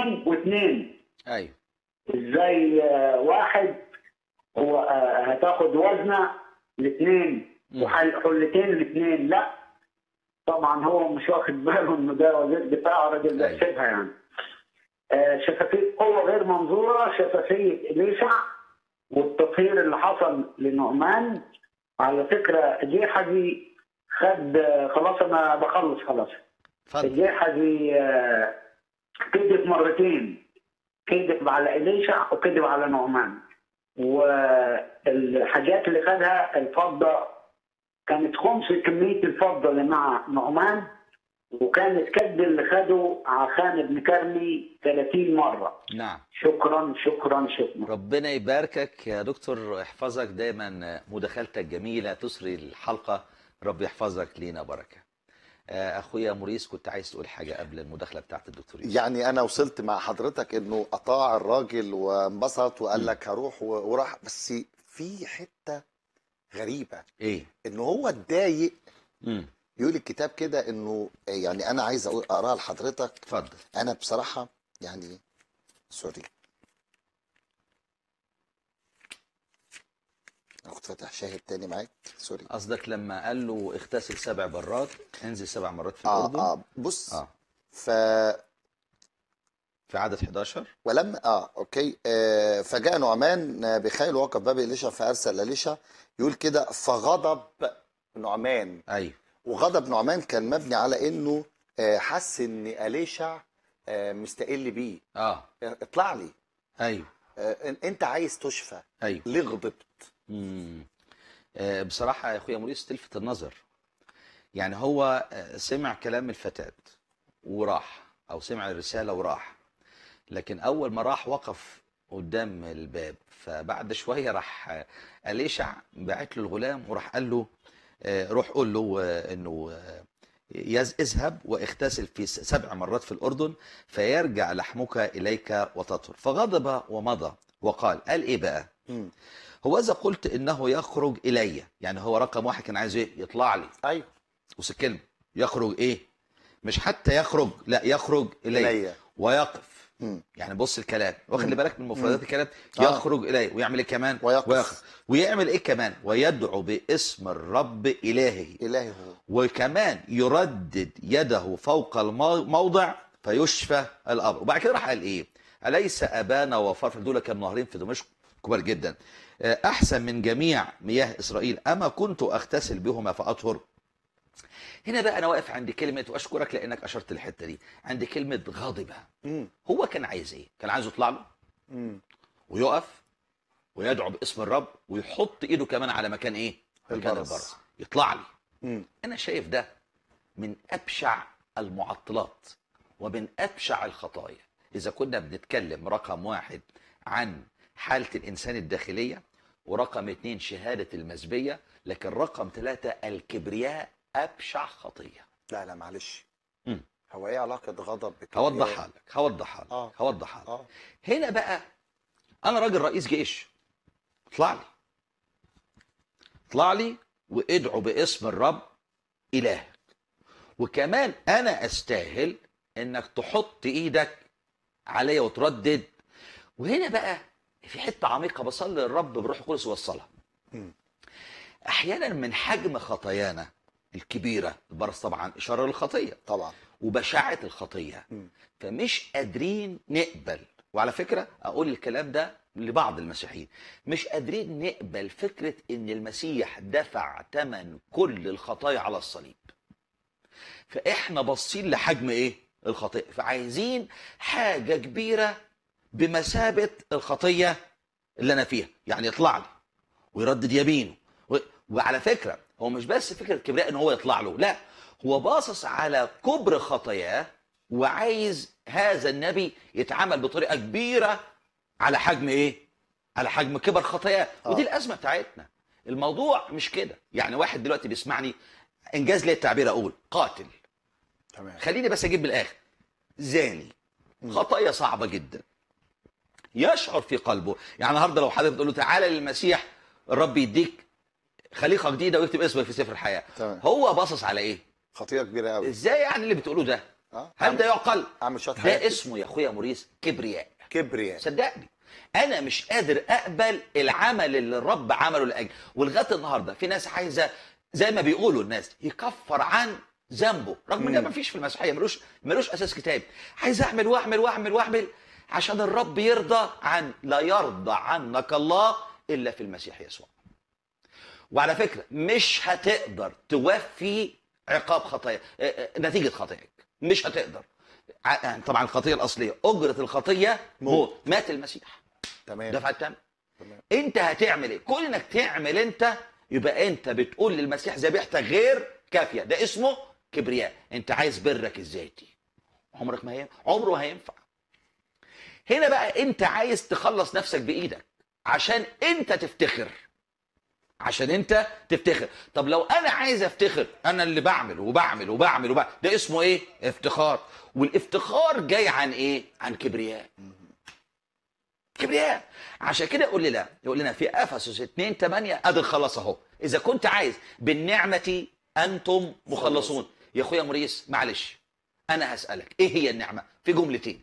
2 و2. ايوه. ازاي واحد هو هتاخد وزنه الاثنين وحلتين الاثنين؟ لا طبعا هو مش واخد باله انه ده وزير دفاع راجل بيحسبها يعني. شفافيه قوه غير منظوره، شفافيه اليشع والتطهير اللي حصل لنعمان. على فكره جيحزي خد خلاص، انا بخلص خلاص. اتفضل. جيحزي كذب مرتين، كذب على اليشع وكذب على نعمان. والحاجات اللي خدها الفضه كانت خمس كميه الفضه اللي مع نعمان، وكانت كذب اللي خده عخان بن كرمي 30 مره. نعم. شكرا شكرا شكرا. ربنا يباركك يا دكتور، يحفظك دايما، مداخلتك جميلة تسري الحلقة. رب يحفظك لينا بركة. اخويا موريس كنت عايز تقول حاجة قبل المداخلة بتاعت الدكتور يوسف. يعني انا وصلت مع حضرتك انه اطاع الراجل وانبسط وقال لك هروح وراح، بس في حتة غريبة ايه؟ انه هو اتضايق. امم يقول الكتاب كده انه يعني انا عايز اقراها لحضرتك. اتفضل. انا بصراحة يعني سوري، انا كنت فاتح شاهد تاني معاك، سوري. قصدك لما قال له اغتسل 7 مرات، انزل 7 مرات في الاردن. بص. اه ف في عدد 11. ولما اوكي فجاء نعمان بخيل ووقف باب إليشا فارسل إليشا. يقول كده فغضب نعمان. ايوه. وغضب نعمان كان مبني على انه حس ان إليشع مستقل بيه. اطلع لي. ايوه. انت عايز تشفى. ايوه. ليه غضبت؟ بصراحة يا اخويا موريس تلفت النظر. يعني هو سمع كلام الفتاة وراح، او سمع الرسالة وراح، لكن اول ما راح وقف قدام الباب. فبعد شوية راح أليشع بعت له الغلام وراح قال له روح قول له انه اذهب واغتسل في 7 مرات في الأردن فيرجع لحمك إليك وتطهر. فغضب ومضى وقال ايه بقى؟ هو إذا قلت إنه يخرج إلي، يعني هو رقم واحد كان عايز إيه؟ يطلع لي. أيوه. بص الكلمة يخرج إيه؟ مش حتى يخرج، لا يخرج إلي ويقف. يعني بص الكلام، واخد بالك من مفردات الكلام. يخرج إلي ويعمل إيه كمان؟ ويقف. ويعمل إيه كمان؟ ويدعو باسم الرب إلهه. وكمان يردد يده فوق الموضع فيشفى الأمر. وبعد كده راح قال إيه؟ أليس أبانا وفرفر دول كانوا نهرين في دمشق كبار جدا أحسن من جميع مياه إسرائيل، أما كنت أغتسل بهما فأطهر. هنا بقى أنا واقف عند كلمة، وأشكرك لأنك أشرت الحتة دي، عند كلمة غاضبة. هو كان عايز إيه؟ كان عايز يطلع له ويقف ويدعو باسم الرب ويحط إيده كمان على مكان إيه؟ مكان البرص. يطلع لي. أنا شايف ده من أبشع المعطلات ومن أبشع الخطايا. إذا كنا بنتكلم رقم واحد عن حالة الإنسان الداخلية، ورقم 2 شهادة المزبية، لكن رقم 3 الكبرياء أبشع خطية. لا معلش. هو ايه علاقة غضب بكبرياء؟ هوضحها لك. هنا بقى أنا راجل رئيس جيش، اطلع لي وادعو باسم الرب إلهك، وكمان أنا أستاهل إنك تحط إيدك عليا وتردد. وهنا بقى في حته عميقه بصلي للرب بروح القدس يوصلها. احيانا من حجم خطايانا الكبيره، البرص طبعا اشاره للخطيه طبعا وبشاعه الخطيه، فمش قادرين نقبل. وعلى فكره اقول الكلام ده لبعض المسيحيين، مش قادرين نقبل فكره ان المسيح دفع ثمن كل الخطايا على الصليب. فاحنا باصين لحجم ايه؟ الخطيه، فعايزين حاجه كبيره بمثابة الخطية اللي أنا فيها، يعني يطلع لي ويردد يمينه. وعلى فكرة هو مش بس فكرة كبرياء إن هو يطلع له، لا هو باصص على كبر خطاياه وعايز هذا النبي يتعامل بطريقة كبيرة على حجم إيه؟ على حجم كبر خطاياه. ودي الأزمة بتاعتنا. الموضوع مش كده. يعني واحد دلوقتي بيسمعني، إنجاز لي التعبير أقول قاتل، تمام، خليني بس أجيب بالآخر، زاني، خطايا صعبة جدا، يشعر في قلبه. يعني النهارده لو حضرتك بتقول له تعالى للمسيح الرب يديك خليقه جديده ويكتب اسمك في سفر الحياه، تمام. هو باصص على ايه؟ خطيئه كبيره قوي. ازاي يعني اللي بتقوله ده؟ هل ده يعقل؟ اعمل شويه حاجات ده اسمه يا اخويا موريس كبرياء. كبرياء. صدقني انا مش قادر اقبل العمل اللي الرب عمله لاجل. ولغايه النهارده في ناس عايزه زي ما بيقولوا الناس يكفر عن ذنبه، رغم ان ده ما فيش في المسيحيه، ملوش اساس كتابي. عايز اعمل واعمل واعمل واعمل عشان الرب يرضى عن لا يرضى عنك الله الا في المسيح يسوع. وعلى فكره مش هتقدر توفي عقاب خطايا نتيجه خطاياك، مش هتقدر. طبعا الخطيه الاصليه اجره الخطيه موت، مات المسيح تمام، دفع الثمن. انت هتعمل ايه؟ كل انك تعمل انت يبقى انت بتقول للمسيح ذبيحتك غير كافيه، ده اسمه كبرياء. انت عايز برك الذاتي، عمرك ما هي عمره ما هينفع. هنا بقى انت عايز تخلص نفسك بايدك عشان انت تفتخر، عشان انت تفتخر. طب لو انا عايز افتخر، انا اللي بعمل وبعمل وبعمل وبعمل، ده اسمه ايه؟ افتخار. والافتخار جاي عن ايه؟ عن كبرياء. كبرياء. عشان كده يقول لنا في افسس 2:8 ادي الخلاص اهو. اذا كنت عايز بالنعمه انتم مخلصون. يا اخويا موريس معلش انا هسالك ايه هي النعمه في جملتين؟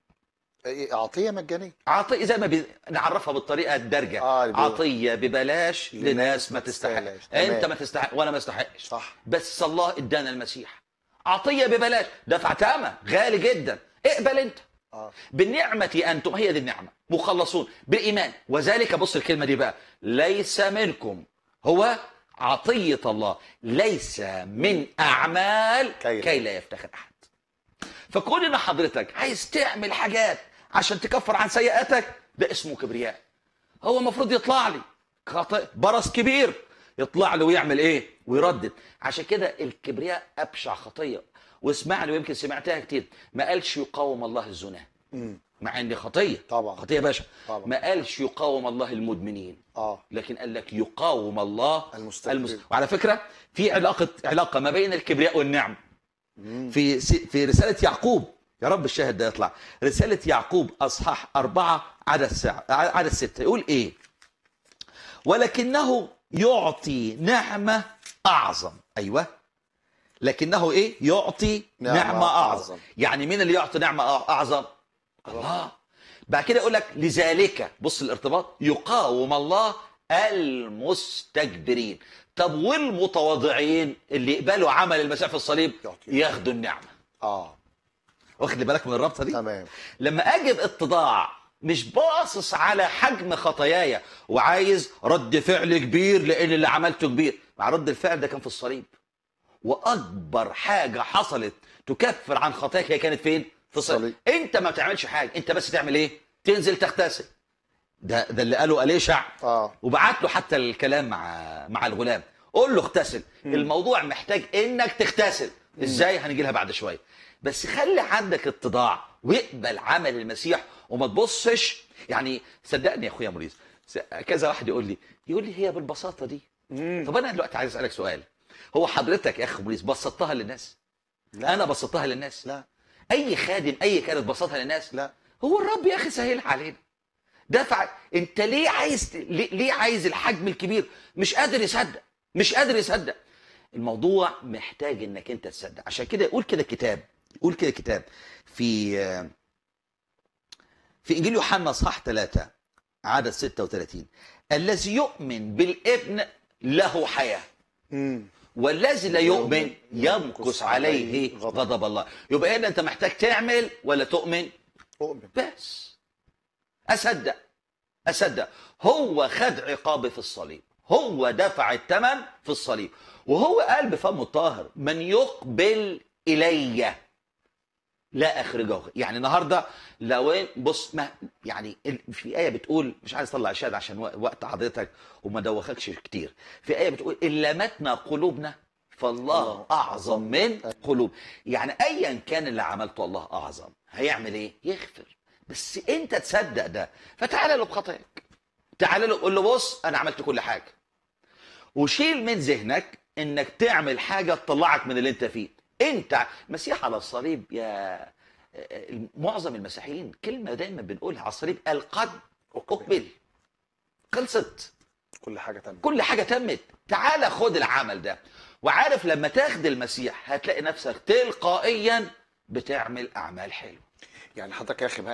عطيه مجانيه. عطيه زي ما نعرفها بالطريقه الدارجه، عطيه ببلاش لناس ما تستحق. انت ما تستحق وانا ما استحقش، صح، بس الله ادانا المسيح عطيه ببلاش، دفع ثمن غالي جدا. اقبل انت. بالنعمه انتم، هي دي النعمه، مخلصون بالايمان. وذلك بص الكلمه دي بقى، ليس منكم، هو عطيه الله، ليس من اعمال كي لا يفتخر احد. فكون ان حضرتك عايز تعمل حاجات عشان تكفر عن سيئاتك، ده اسمه كبرياء. هو المفروض يطلع لي برص كبير، يطلع له ويعمل ايه؟ ويردد. عشان كده الكبرياء ابشع خطيه. واسمعني، ويمكن سمعتها كتير، ما قالش يقاوم الله الزنا، مع ان خطيه طبعا، خطيه باشا. ما قالش يقاوم الله المدمنين، لكن قال لك يقاوم الله المستكبرين. وعلى فكره في علاقه ما بين الكبرياء والنعم. في رساله يعقوب، يا رب الشاهد ده يطلع، رساله يعقوب اصحاح 4 عدد 6 يقول ايه؟ ولكنه يعطي نعمه اعظم. ايوه، لكنه ايه؟ يعطي نعمه اعظم. يعني مين اللي يعطي نعمه اعظم؟ الله. بعد كده يقول لك لذلك، بص الارتباط، يقاوم الله المستكبرين. طب والمتواضعين اللي يقبلوا عمل المسيح في الصليب ياخدوا النعمه. واخد بالك من الرابطه دي؟ تمام. لما اجب اتضاع، مش باصص على حجم خطاياي وعايز رد فعل كبير لان اللي عملته كبير، مع رد الفعل ده كان في الصليب. واكبر حاجه حصلت تكفر عن خطاياك هي كانت فين؟ في الصليب. انت ما بتعملش حاجه، انت بس تعمل ايه؟ تنزل تغتسل. ده اللي قاله أليشع. وبعت له حتى الكلام مع الغلام، قول له اغتسل. الموضوع محتاج انك تغتسل. ازاي؟ هنجي لها بعد شويه. بس خلي عندك اتضاع واقبل عمل المسيح وما تبصش. يعني صدقني يا اخويا موريس، كذا واحد يقول لي هي بالبساطه دي. طب انا دلوقتي عايز اسالك سؤال، هو حضرتك يا اخ موريس بسطتها للناس؟ لا. انا بسطتها للناس؟ لا. اي خادم اي كانت بسطها للناس؟ لا. هو الرب يا اخي سهلها علينا. دفع. انت ليه عايز الحجم الكبير؟ مش قادر يصدق. الموضوع محتاج انك انت تصدق. عشان كده يقول كده الكتاب في انجيل يوحنا اصحاح 3 عدد 36، الذي يؤمن بالابن له حياه، والذي لا يؤمن يمكث عليه غضب الله. يبقى هنا انت محتاج تعمل ولا تؤمن؟ اؤمن بس. اصدق هو خد عقابي في الصليب، هو دفع الثمن في الصليب، وهو قال بفمه الطاهر من يقبل الي لا اخرجه. يعني النهارده لو بص، ما يعني في ايه بتقول، مش عايز اطلع الشهاده عشان وقت حضرتك وما دوخكش كتير، في ايه بتقول ان لمتنا قلوبنا فالله اعظم من قلوب. يعني ايا كان اللي عملته الله اعظم، هيعمل ايه؟ يغفر. بس انت تصدق ده، فتعالى له بخطاياك، تعالى له قول له بص انا عملت كل حاجه، وشيل من ذهنك انك تعمل حاجه تطلعك من اللي انت فيه. انت مسيح على الصليب، يا معظم المسيحيين كلمه دايما بنقولها على الصليب، قال قد اقبل، خلصت، كل حاجه تمت. تعالى خد العمل ده. وعارف لما تاخد المسيح هتلاقي نفسك تلقائيا بتعمل اعمال حلوه. يعني حضرتك يا اخي